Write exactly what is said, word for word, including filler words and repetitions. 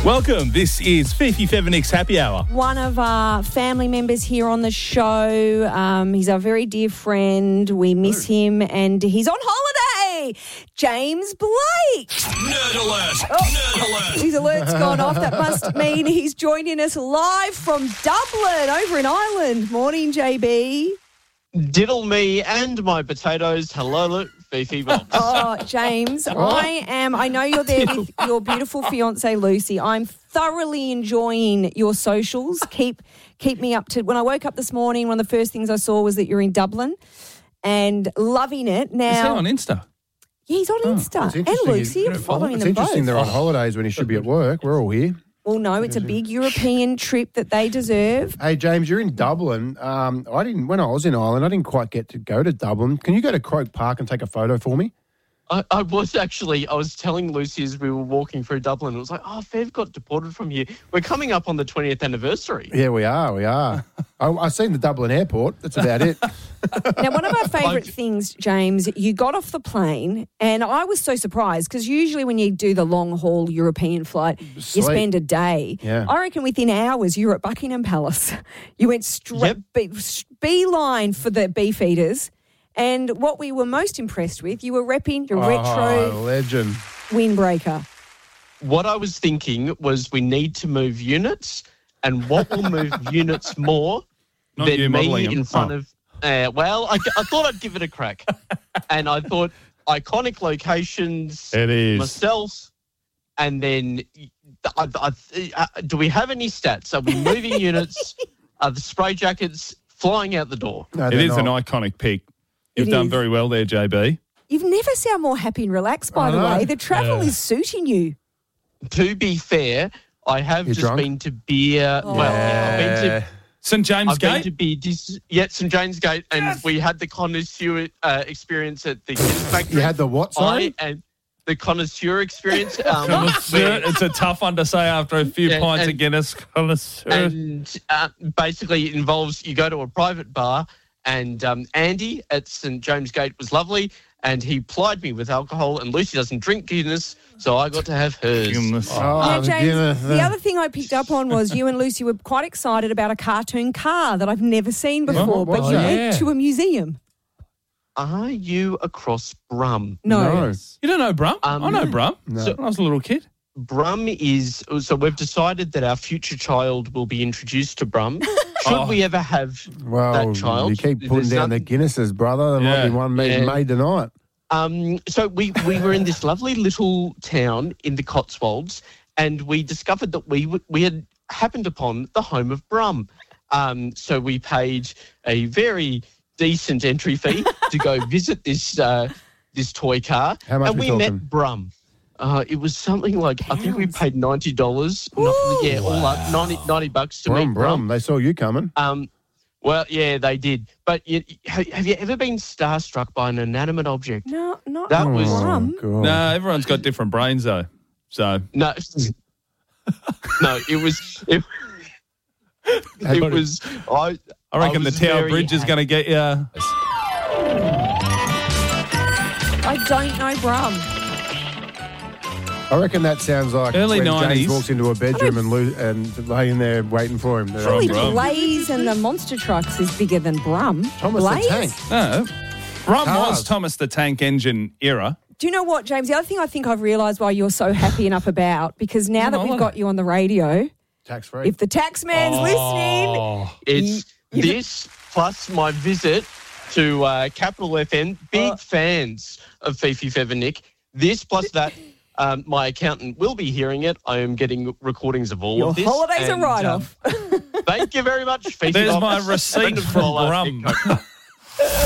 Welcome. This is Fifi Fevinix Happy Hour. One of our family members here on the show. Um, he's our very dear friend. We miss him, and he's on holiday. James Blake. Nerd alert! Oh, Nerd alert! his alert's gone off. That must mean he's joining us live from Dublin, over in Ireland. Morning, J B. Diddle me and my potatoes. Hello, Fifi Box. Oh, James, I am. I know you're there with your beautiful fiance Lucy. I'm thoroughly enjoying your socials. Keep keep me up to. When I woke up this morning, one of the first things I saw was that you're in Dublin, and loving it. Now, Is he on Insta? Yeah, he's on Insta, It's and interesting. Lucy. You- I'm following It's them interesting both. they're on holidays when he should be at work. We're all here. Well, no, it's a big European trip that they deserve. Hey, James, you're in Dublin. Um, I didn't when I was in Ireland. I didn't quite get to go to Dublin. Can you go to Croke Park and take a photo for me? I, I was actually, I was telling Lucy as we were walking through Dublin, it was like, oh, Fev got deported from here. We're coming up on the twentieth anniversary. Yeah, we are. We are. I, I've seen the Dublin airport. That's about it. Now, one of our favourite I- things, James, you got off the plane, and I was so surprised because usually when you do the long-haul European flight, you Sleep. spend a day. Yeah. I reckon within hours you were at Buckingham Palace. You went straight Yep. be, beeline for the beefeaters. And what we were most impressed with, you were repping your Oh, retro legend. windbreaker. What I was thinking was we need to move units, and what will move units more Not you than modelling me them. in front Oh. of... Uh, well, I, I thought I'd give it a crack. And I thought iconic locations, It is. myself, and then I, I, uh, do we have any stats? Are we moving units? Are the spray jackets flying out the door? No, It they're is an not. iconic pick. You've It done is. very well there, J B. You've never sound more happy and relaxed, by I the know. way. The travel Yeah. is suiting you. To be fair, I have You're just drunk? been to beer. Well, I've been to Saint James I've been Gate? to be dis- yeah, Saint James Gate, and we had the connoisseur uh, experience at the Guinness Factory. You had the what, sorry? I, and the connoisseur experience. Um, Connoisseur. where- It's a tough one to say after a few Yeah, pints and- of Guinness. Connoisseur. and uh, basically it involves you go to a private bar, and um, Andy at Saint James Gate was lovely, and he plied me with alcohol, and Lucy doesn't drink Guinness, so I got to have hers. Guinness. Oh, Now, the James, Guinness, the uh, other thing I picked up on was you and Lucy were quite excited about a cartoon car that I've never seen before, what but was you that? went Yeah. to a museum. Are you across Brum? No. No. You don't know Brum? Um, I know Brum. No. So- When I was a little kid. Brum is so we've decided that our future child will be introduced to Brum. Should Oh. we ever have Well, that child? you keep putting There's down nothing- the Guinnesses, brother. There Yeah. might be one made, Yeah. made tonight. Um, so we, we were in this lovely little town in the Cotswolds, and we discovered that we w- we had happened upon the home of Brum. Um, so we paid a very decent entry fee to go visit this uh, this toy car, How much and we we talking? met Brum. Uh, it was something like I think we paid ninety dollars. Yeah, all up ninety, ninety bucks to Brum, meet Brum. brum. They saw you coming. Um, well, yeah, they did. But you, have, have you ever been starstruck by an inanimate object? No, not That was- Brum. Oh, God. No, everyone's got different brains, though. So, No, no, it was it, it was I. I reckon the was Tower very Bridge is happy. going to get you. I don't know Brum. I reckon that sounds like Early when nineties. James walks into a bedroom and, lo- and laying there waiting for him. They're From like, Surely Brum. Blaze and the Monster Trucks is bigger than Brum. Thomas Blaze? the Tank. No. Brum Cars. was Thomas the Tank Engine era. Do you know what, James? The other thing I think I've realised why you're so happy and up about, because now that we've got you on the radio, Tax free. if the tax man's listening, Oh. It's You- you- this plus my visit to uh, Capital F M. Big Uh. fans of Fifi Fevinix. This plus that. Um, my accountant will be hearing it. I am getting recordings of all your of this. holidays and, are write-off. um, thank you very much, Fifi. There's Box. my receipt Friend of from Paula Brum. Nick Coco.